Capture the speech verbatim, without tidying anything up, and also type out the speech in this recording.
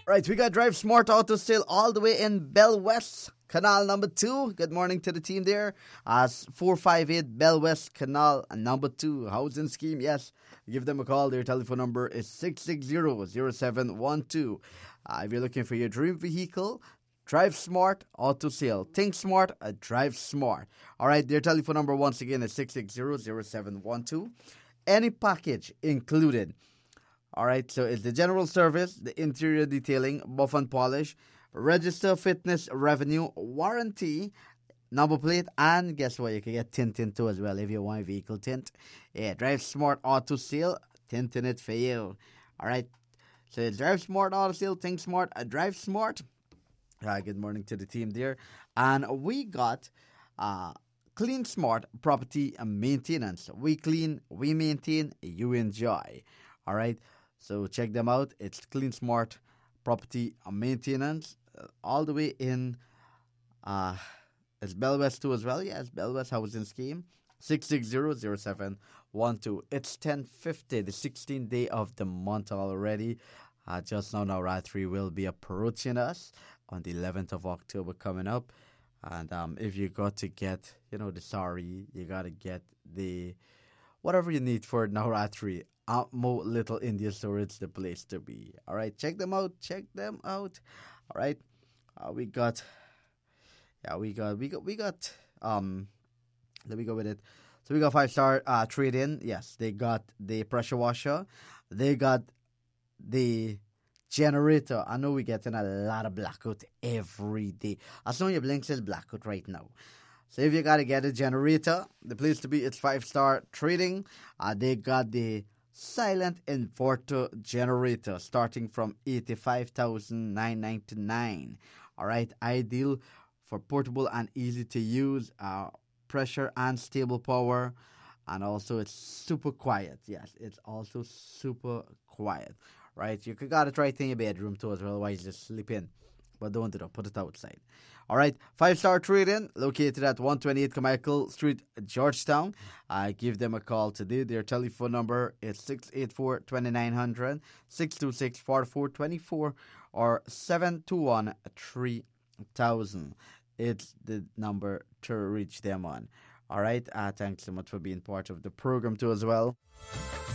Right, we got Drive Smart Auto Sale all the way in Bell West, Canal number two. Good morning to the team there. As four five eight Bell West, Canal number two. Housing scheme, yes. Give them a call. Their telephone number is six six zero, zero seven one two. Uh, if you're looking for your dream vehicle, Drive Smart Auto Sale. Think smart, uh, drive smart. All right, their telephone number once again is six six zero, zero seven one two. Any package included. All right, so it's the general service, the interior detailing, buff and polish, register, fitness, revenue, warranty, number plate, and guess what? You can get tinting too as well if you want a vehicle tint. Yeah, Drive Smart Auto Sale, tinting it for you. All right, so it's Drive Smart Auto Sale, think smart, uh, drive smart. Uh, good morning to the team there. And we got uh, Clean Smart Property and Maintenance. We clean, we maintain, you enjoy. All right. So check them out. It's Clean Smart Property and Maintenance, uh, all the way in. Uh, it's Bell West too as well. Yes, Bell West Housing Scheme. six six zero, zero seven one two. It's ten fifty, the sixteenth day of the month already. Uh, just now, Navratri will be approaching us on the eleventh of October coming up. And um, if you got to get, you know, the sari, you got to get the whatever you need for Navratri. Atmo Little India Store, it's the place to be. All right, check them out. Check them out. All right, uh, we got, yeah, we got, we got, we got. Um, let me go with it. So we got five star uh, trade in. Yes, they got the pressure washer. They got the generator. I know we're getting a lot of blackout every day. I saw your blink says blackout right now. So if you got to get a generator, the place to be, it's five star trading. Uh, they got the silent inverter generator starting from eighty-five thousand nine hundred ninety-nine dollars. All right, ideal for portable and easy to use, uh, pressure and stable power. And also it's super quiet. Yes, it's also super quiet. Right, you could got it right in your bedroom too as well, otherwise just sleep in. But don't do that, put it outside. All right, five-star trade-in, located at one twenty-eight Carmichael Street, Georgetown. I give them a call today. Their telephone number is six eight four, two nine zero zero, six two six, four four two four, or seven two one, three thousand. It's the number to reach them on. All right, uh, thanks so much for being part of the program too as well.